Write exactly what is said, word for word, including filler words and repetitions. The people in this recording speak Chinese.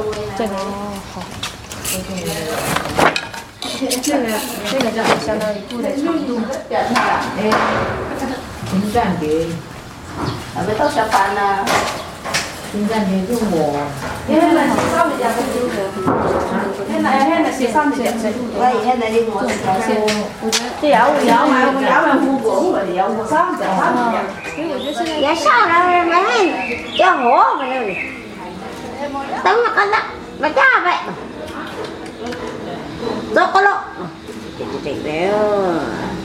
这个哦好，这个这个就是相当于布的长度。 哎，平站给， 啊，要到下班啦。 平站给就我。 你迄个是三十只个猪的，迄个迄个是三十只个，我以迄个你我条线， 我觉得这摇摇买摇买糊过，我摇过三十只，三十只。 所以我觉得现在也上来了，没要活没了，等了个那没家呗，走过了，这这这了。